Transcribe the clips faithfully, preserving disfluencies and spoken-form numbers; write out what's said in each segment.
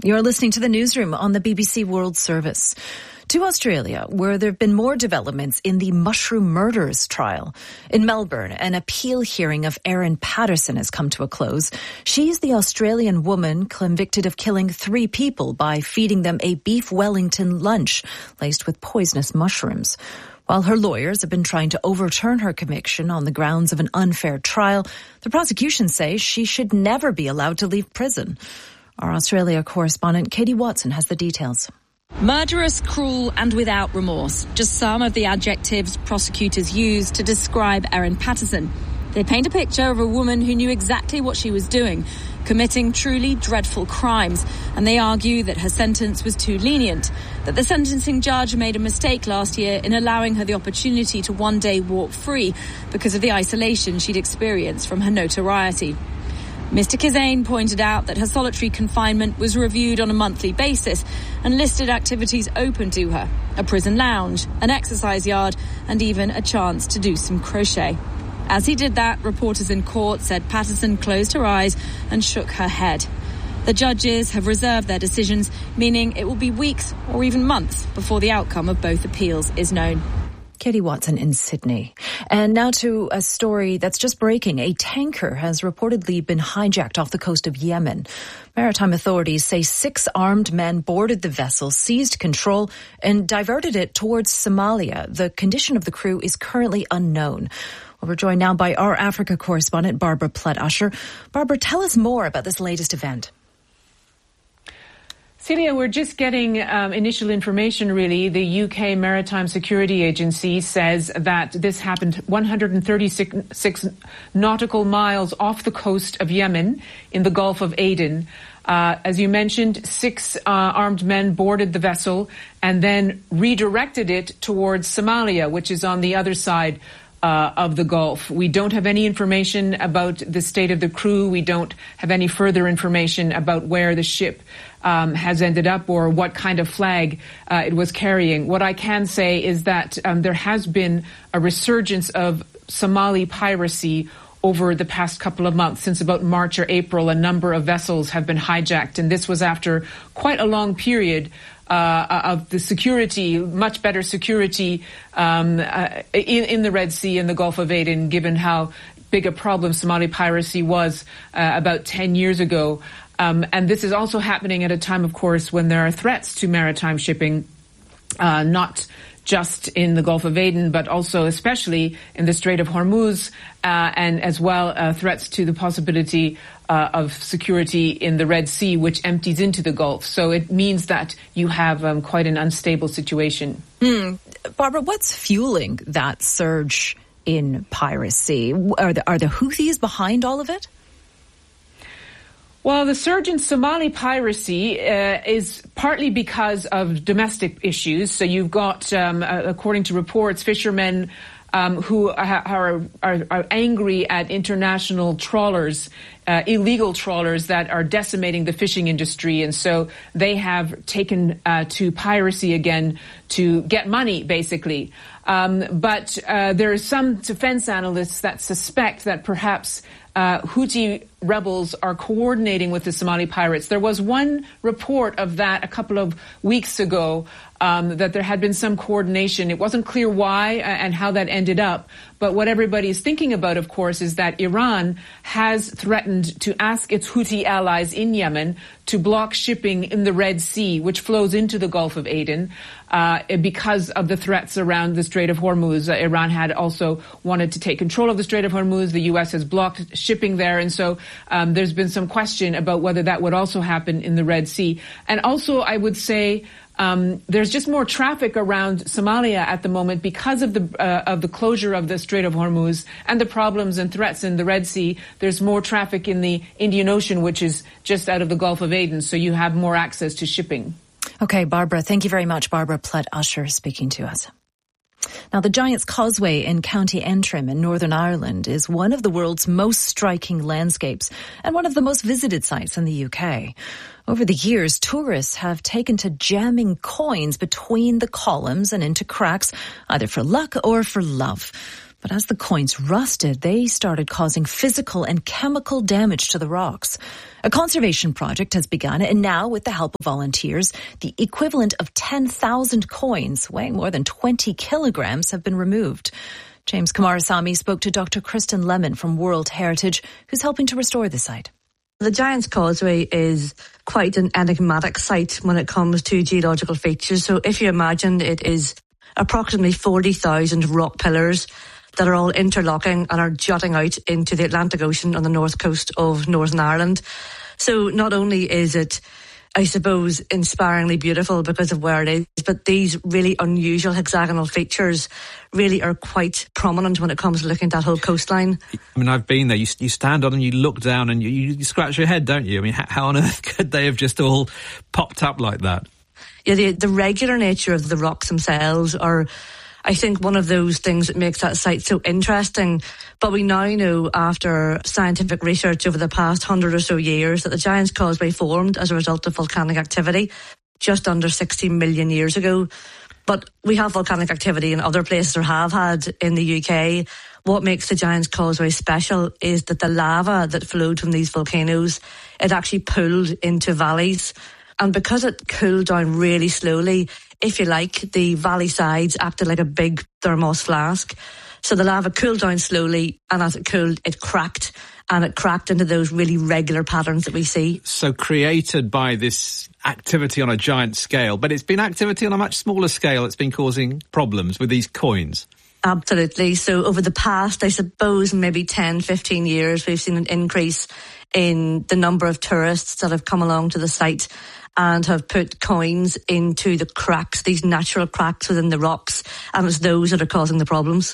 You're listening to the Newsroom on the B B C World Service. To Australia, where there have been more developments in the mushroom murders trial. In Melbourne, an appeal hearing of Erin Patterson has come to a close. She's the Australian woman convicted of killing three people by feeding them a beef Wellington lunch laced with poisonous mushrooms. While her lawyers have been trying to overturn her conviction on the grounds of an unfair trial, the prosecution says she should never be allowed to leave prison. Our Australia correspondent Katie Watson has the details. Murderous, cruel and without remorse. Just some of the adjectives prosecutors used to describe Erin Patterson. They paint a picture of a woman who knew exactly what she was doing, committing truly dreadful crimes, and they argue that her sentence was too lenient, that the sentencing judge made a mistake last year in allowing her the opportunity to one day walk free because of the isolation she'd experienced from her notoriety. Mister Kizane pointed out that her solitary confinement was reviewed on a monthly basis and listed activities open to her, a prison lounge, an exercise yard, and even a chance to do some crochet. As he did that, reporters in court said Patterson closed her eyes and shook her head. The judges have reserved their decisions, meaning it will be weeks or even months before the outcome of both appeals is known. Katie Watson in Sydney. And now to a story that's just breaking. A tanker has reportedly been hijacked off the coast of Yemen. Maritime authorities say six armed men boarded the vessel, seized control, and diverted it towards Somalia. The condition of the crew is currently unknown. Well, we're joined now by our Africa correspondent, Barbara Plett-Usher. Barbara, tell us more about this latest event. Celia, we're just getting um, initial information, really. The U K Maritime Security Agency says that this happened one hundred thirty-six nautical miles off the coast of Yemen in the Gulf of Aden. Uh, as you mentioned, six uh, armed men boarded the vessel and then redirected it towards Somalia, which is on the other side Uh, of the Gulf. We don't have any information about the state of the crew. We don't have any further information about where the ship um, has ended up or what kind of flag uh, it was carrying. What I can say is that um, there has been a resurgence of Somali piracy over the past couple of months. Since about March or April, a number of vessels have been hijacked, and this was after quite a long period Uh, of the security, much better security um, uh, in, in the Red Sea and the Gulf of Aden, given how big a problem Somali piracy was uh, about ten years ago. Um, and this is also happening at a time, of course, when there are threats to maritime shipping, uh, not just in the Gulf of Aden, but also especially in the Strait of Hormuz, uh, and as well uh, threats to the possibility uh, of security in the Red Sea, which empties into the Gulf. So it means that you have um, quite an unstable situation. Hmm. Barbara, what's fueling that surge in piracy? Are the, are the Houthis behind all of it? Well, the surge in Somali piracy uh, is partly because of domestic issues. So you've got, um, uh, according to reports, fishermen um, who are, are, are angry at international trawlers, uh, illegal trawlers that are decimating the fishing industry. And so they have taken uh, to piracy again to get money, basically. Um, but uh, there are some defense analysts that suspect that perhaps Uh, Houthi rebels are coordinating with the Somali pirates. There was one report of that a couple of weeks ago, um, that there had been some coordination. It wasn't clear why and how that ended up. But what everybody is thinking about, of course, is that Iran has threatened to ask its Houthi allies in Yemen to block shipping in the Red Sea, which flows into the Gulf of Aden, uh, because of the threats around the Strait of Hormuz. Uh, Iran had also wanted to take control of the Strait of Hormuz. The U S has blocked shipping there. And so um, there's been some question about whether that would also happen in the Red Sea. And also, I would say, Um, there's just more traffic around Somalia at the moment because of the uh, of the closure of the Strait of Hormuz and the problems and threats in the Red Sea. There's more traffic in the Indian Ocean, which is just out of the Gulf of Aden, so you have more access to shipping. Okay, Barbara, thank you very much. Barbara Plett-Usher speaking to us. Now, the Giant's Causeway in County Antrim in Northern Ireland is one of the world's most striking landscapes and one of the most visited sites in the U K. Over the years, tourists have taken to jamming coins between the columns and into cracks, either for luck or for love. But as the coins rusted, they started causing physical and chemical damage to the rocks. A conservation project has begun, and now, with the help of volunteers, the equivalent of ten thousand coins weighing more than twenty kilograms have been removed. James Kumarasamy spoke to Doctor Kristen Lemon from World Heritage, who's helping to restore the site. The Giant's Causeway is quite an enigmatic site when it comes to geological features. So if you imagine it is approximately forty thousand rock pillars that are all interlocking and are jutting out into the Atlantic Ocean on the north coast of Northern Ireland. So not only is it, I suppose, inspiringly beautiful because of where it is, but these really unusual hexagonal features really are quite prominent when it comes to looking at that whole coastline. I mean, I've been there. You, you stand on and you look down and you, you scratch your head, don't you? I mean, how, how on earth could they have just all popped up like that? Yeah, the, the regular nature of the rocks themselves are, I think, one of those things that makes that site so interesting. But we now know, after scientific research over the past hundred or so years, that the Giant's Causeway formed as a result of volcanic activity just under sixty million years ago. But we have volcanic activity in other places, or have had in the U K. What makes the Giant's Causeway special is that the lava that flowed from these volcanoes, it actually pooled into valleys. And because it cooled down really slowly, if you like, the valley sides acted like a big thermos flask. So the lava cooled down slowly, and as it cooled, it cracked, and it cracked into those really regular patterns that we see. So created by this activity on a giant scale, but it's been activity on a much smaller scale that's been causing problems with these coins. Absolutely. So over the past, I suppose, maybe ten, fifteen years, we've seen an increase in the number of tourists that have come along to the site and have put coins into the cracks, these natural cracks within the rocks, and it's those that are causing the problems.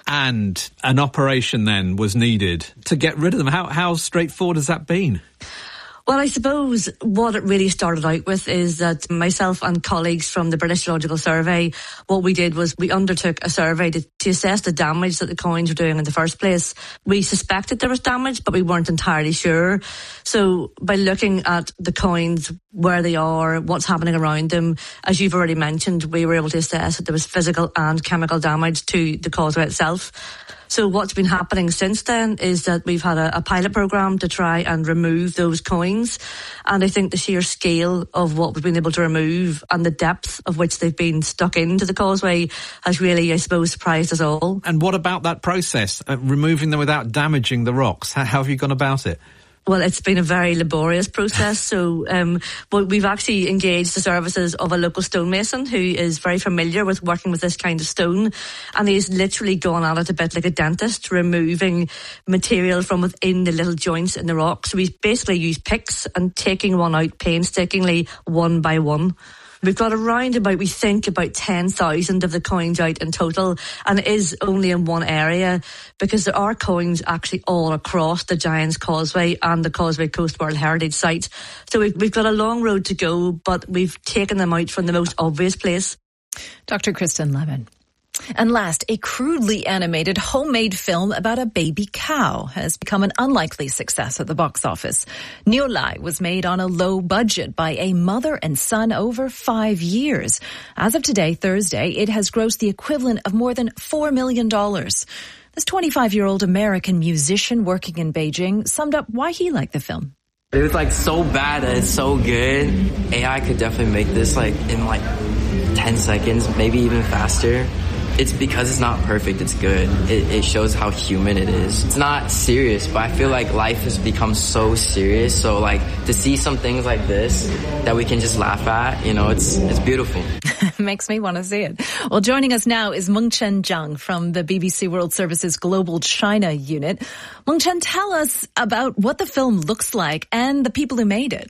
And an operation then was needed to get rid of them. How, how straightforward has that been? Well, I suppose what it really started out with is that myself and colleagues from the British Geological Survey, what we did was we undertook a survey to, to assess the damage that the coins were doing in the first place. We suspected there was damage, but we weren't entirely sure. So by looking at the coins, where they are, what's happening around them, as you've already mentioned, we were able to assess that there was physical and chemical damage to the causeway itself. So what's been happening since then is that we've had a, a pilot programme to try and remove those coins. And I think the sheer scale of what we've been able to remove and the depth of which they've been stuck into the causeway has really, I suppose, surprised us all. And what about that process, uh, removing them without damaging the rocks? How, how have you gone about it? Well, it's been a very laborious process. So um, but we've actually engaged the services of a local stonemason who is very familiar with working with this kind of stone. And he's literally gone at it a bit like a dentist, removing material from within the little joints in the rock. So he's basically used picks and taking one out painstakingly, one by one. We've got around about, we think, about ten thousand of the coins out in total, and it is only in one area because there are coins actually all across the Giant's Causeway and the Causeway Coast World Heritage Site. So we've, we've got a long road to go, but we've taken them out from the most obvious place. Doctor Kristen Lemon. And last, a crudely animated homemade film about a baby cow has become an unlikely success at the box office. Niolai was made on a low budget by a mother and son over five years. As of today, Thursday, it has grossed the equivalent of more than four million dollars. This twenty-five-year-old American musician working in Beijing summed up why he liked the film. It was like so bad that it's so good. A I could definitely make this like in like ten seconds, maybe even faster. It's because it's not perfect, it's good. It, it shows how human it is. It's not serious, but I feel like life has become so serious. So like to see some things like this that we can just laugh at, you know, it's it's beautiful. Makes me want to see it. Well, joining us now is Mengchen Zhang from the B B C World Service's Global China unit. Mengchen, tell us about what the film looks like and the people who made it.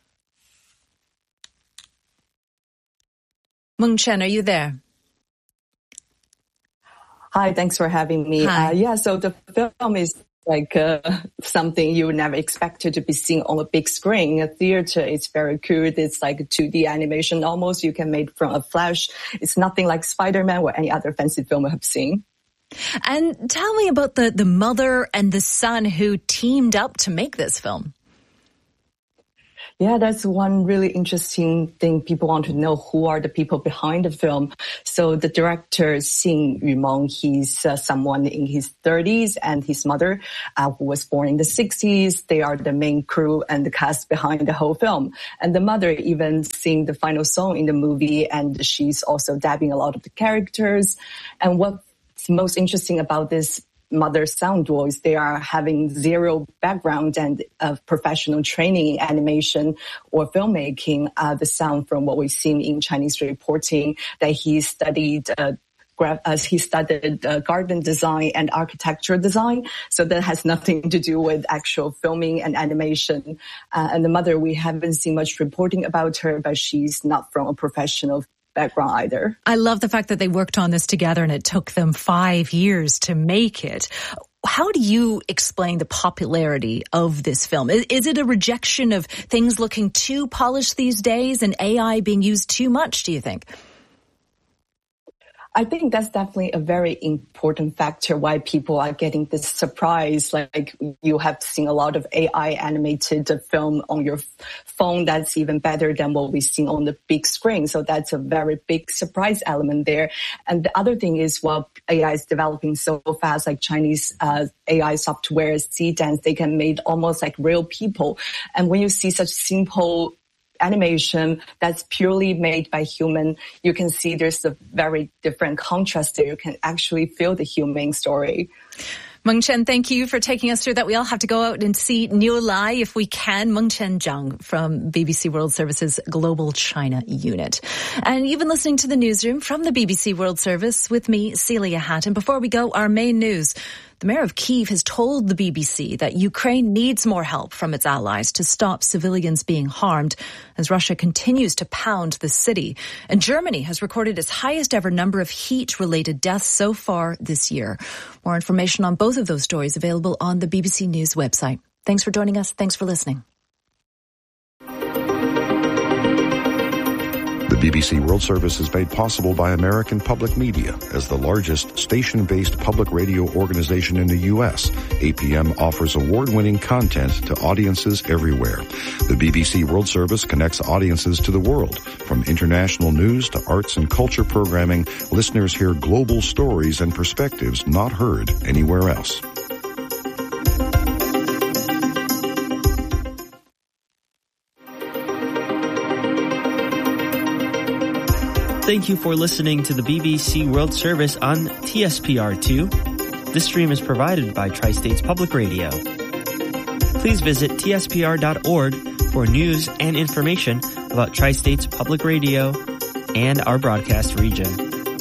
Mengchen, are you there? Hi, thanks for having me. Uh, yeah, so the film is like uh, something you would never expected to be seen on a big screen. A theater, it's very cool. It's like two D animation almost. You can make from a flash. It's nothing like Spider-Man or any other fancy film I have seen. And tell me about the, the mother and the son who teamed up to make this film. Yeah, that's one really interesting thing. People want to know who are the people behind the film. So the director, Xing Yumeng, he's uh, someone in his thirties, and his mother, uh, who was born in the sixties. They are the main crew and the cast behind the whole film. And the mother even sing the final song in the movie, and she's also dabbing a lot of the characters. And what's most interesting about this mother sound duo is they are having zero background and uh, professional training in animation or filmmaking. Uh, the sound, from what we've seen in Chinese reporting, that he studied uh, as he studied uh, garden design and architecture design. So that has nothing to do with actual filming and animation. Uh, and the mother, we haven't seen much reporting about her, but she's not from a professional background either. I love the fact that they worked on this together and it took them five years to make it. How do you explain the popularity of this film? Is, is it a rejection of things looking too polished these days and A I being used too much, do you think? I think that's definitely a very important factor why people are getting this surprise. Like, you have seen a lot of A I animated film on your phone that's even better than what we've seen on the big screen. So that's a very big surprise element there. And the other thing is, while A I is developing so fast, like Chinese uh, A I software, Cdance, they can make almost like real people. And when you see such simple animation that's purely made by human, you can see there's a very different contrast there. You can actually feel the human story. Meng Chen, thank you for taking us through that. We all have to go out and see Niu Lai if we can. Meng Chen Zhang from B B C World Service's Global China Unit. And you've been listening to the newsroom from the B B C World Service with me, Celia Hatton. Before we go, our main news. The mayor of Kyiv has told the B B C that Ukraine needs more help from its allies to stop civilians being harmed as Russia continues to pound the city. And Germany has recorded its highest ever number of heat-related deaths so far this year. More information on both of those stories available on the B B C News website. Thanks for joining us. Thanks for listening. The B B C World Service is made possible by American Public Media. As the largest station-based public radio organization in the U S, A P M offers award-winning content to audiences everywhere. The B B C World Service connects audiences to the world. From international news to arts and culture programming, listeners hear global stories and perspectives not heard anywhere else. Thank you for listening to the B B C World Service on T S P R two. This stream is provided by Tri-States Public Radio. Please visit T S P R dot org for news and information about Tri-States Public Radio and our broadcast region.